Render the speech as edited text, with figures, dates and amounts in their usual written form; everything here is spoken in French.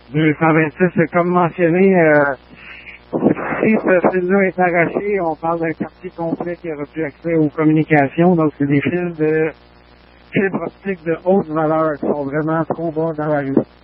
226, c'est comme mentionné, si ce fil-là est arraché, on parle d'un quartier complet qui n'aura plus accès aux communications. Donc, c'est des fils de fibre optique de haute valeur qui sont vraiment trop bas dans la rue.